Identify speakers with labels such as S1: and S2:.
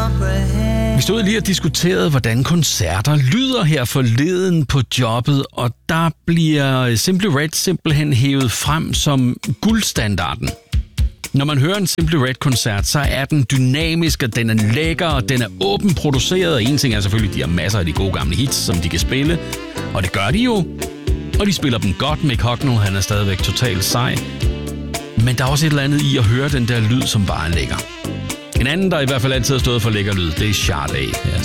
S1: Vi stod lige og diskuterede, hvordan koncerter lyder her forleden på jobbet, og der bliver Simply Red simpelthen hævet frem som guldstandarden. Når man hører en Simply Red-koncert, så er den dynamisk, og den er lækker, og den er åbent produceret. Og en ting er selvfølgelig, de har masser af de gode gamle hits, som de kan spille. Og det gør de jo. Og de spiller dem godt. Mick Hucknall, han er stadigvæk totalt sej. Men der er også et eller andet i at høre den der lyd, som bare er lækker. En anden, der i hvert fald altid har stået for lækker lyd, det er Sade. Ja,